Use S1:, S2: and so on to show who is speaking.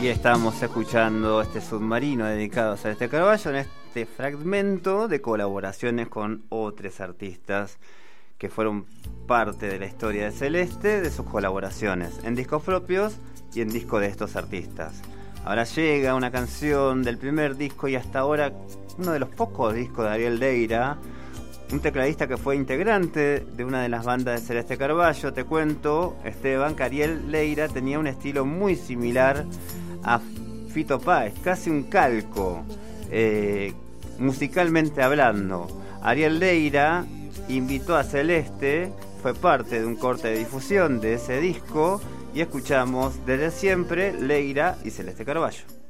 S1: Y estamos escuchando este submarino dedicado a Celeste Carballo en este fragmento de colaboraciones con otros artistas que fueron parte de la historia de Celeste, de sus colaboraciones en discos propios y en discos de estos artistas. Ahora llega una canción del primer disco y hasta ahora uno de los pocos discos de Ariel Leira, un tecladista que fue integrante de una de las bandas de Celeste Carballo. Te cuento, Esteban, que Ariel Leira tenía un estilo muy similar a Fito Páez, casi un calco, musicalmente hablando. Ariel Leira invitó a Celeste, fue parte de un corte de difusión de ese disco y escuchamos Desde Siempre, Leira y Celeste Carballo.